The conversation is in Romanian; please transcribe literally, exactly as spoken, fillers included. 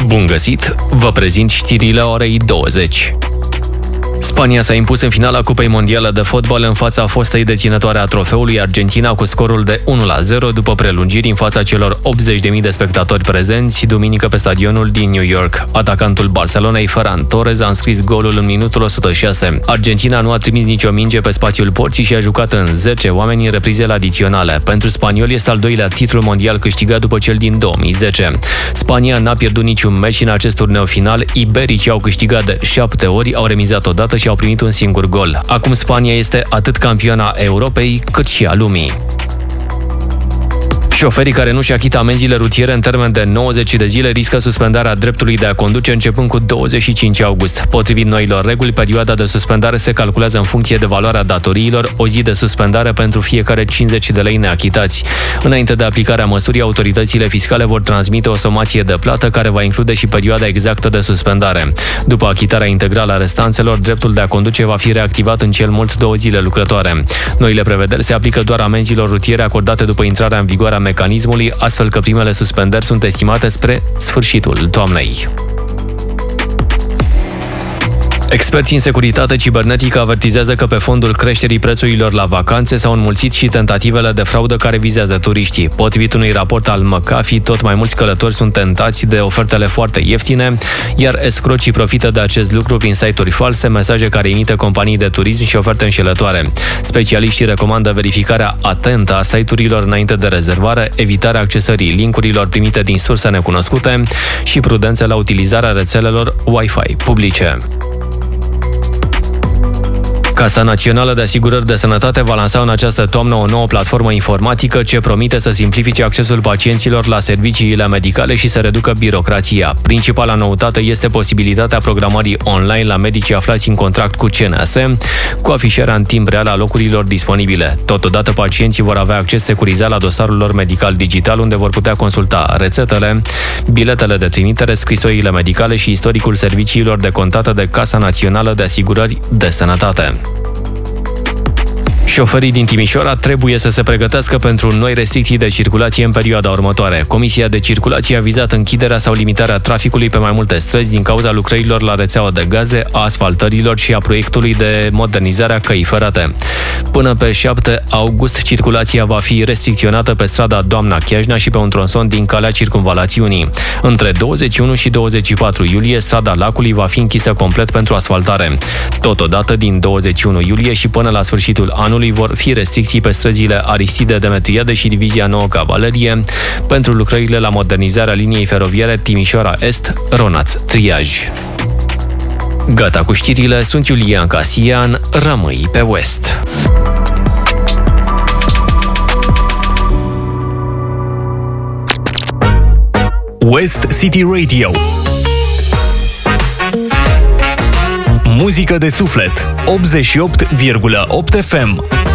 Bun găsit! Vă prezint știrile orei douăzeci. Spania s-a impus în finala Cupei Mondiale de Fotbal în fața fostei deținătoare a trofeului, Argentina, cu scorul de unu la zero după prelungiri în fața celor optzeci de mii de spectatori prezenți duminică pe stadionul din New York. Atacantul Barcelonei, Ferran Torres, a înscris golul în minutul o sută șase. Argentina nu a trimis nicio minge pe spațiul porții și a jucat în zece oameni în reprizele adiționale. Pentru spanioli este al doilea titlu mondial câștigat după cel din două mii zece. Spania n-a pierdut niciun meci în acest turneu final. Ibericii au câștigat de șapte ori, au remizat odată și au primit un singur gol. Acum Spania este atât campioana Europei, cât și a lumii. Șoferii care nu-și achită amenziile rutiere în termen de nouăzeci de zile riscă suspendarea dreptului de a conduce începând cu douăzeci și cinci august. Potrivit noilor reguli, perioada de suspendare se calculează în funcție de valoarea datoriilor, o zi de suspendare pentru fiecare cincizeci de lei neachitați. Înainte de aplicarea măsurii, autoritățile fiscale vor transmite o somație de plată care va include și perioada exactă de suspendare. După achitarea integrală a restanțelor, dreptul de a conduce va fi reactivat în cel mult două zile lucrătoare. Noile prevederi se aplică doar amenzilor rutiere acordate după intrarea în vigoare a mecanismului, astfel că primele suspendări sunt estimate spre sfârșitul toamnei. Experții în securitate cibernetică avertizează că pe fondul creșterii prețurilor la vacanțe s-au înmulțit și tentativele de fraudă care vizează turiștii. Potrivit unui raport al McAfee, tot mai mulți călători sunt tentați de ofertele foarte ieftine, iar escrocii profită de acest lucru prin site-uri false, mesaje care imită companii de turism și oferte înșelătoare. Specialiștii recomandă verificarea atentă a site-urilor înainte de rezervare, evitarea accesării link-urilor primite din surse necunoscute și prudență la utilizarea rețelelor Wi-Fi publice. Casa Națională de Asigurări de Sănătate va lansa în această toamnă o nouă platformă informatică ce promite să simplifice accesul pacienților la serviciile medicale și să reducă birocrația. Principala noutate este posibilitatea programării online la medicii aflați în contract cu C N A S, cu afișarea în timp real a locurilor disponibile. Totodată, pacienții vor avea acces securizat la dosarul lor medical digital, unde vor putea consulta rețetele, biletele de trimitere, scrisorile medicale și istoricul serviciilor decontate de Casa Națională de Asigurări de Sănătate. Șoferii din Timișoara trebuie să se pregătească pentru noi restricții de circulație în perioada următoare. Comisia de circulație a vizat închiderea sau limitarea traficului pe mai multe străzi din cauza lucrărilor la rețeaua de gaze, a asfaltărilor și a proiectului de modernizare a căii ferate. Până pe șapte august, circulația va fi restricționată pe strada Doamna Chiajna și pe un tronson din calea circumvalațiunii. Între douăzeci și unu și douăzeci și patru iulie, strada Lacului va fi închisă complet pentru asfaltare. Totodată, din douăzeci și unu iulie și până la sfârșitul anului, vor fi restricții pe străzile Aristide Demetriade și Divizia nouă Cavalerie pentru lucrările la modernizarea liniei feroviare Timișoara Est, Ronaț, Triaj. Gata cu știrile, sunt Iulian Casian, rămâi pe West. West City Radio. Muzică de suflet, optzeci și opt virgulă opt F M.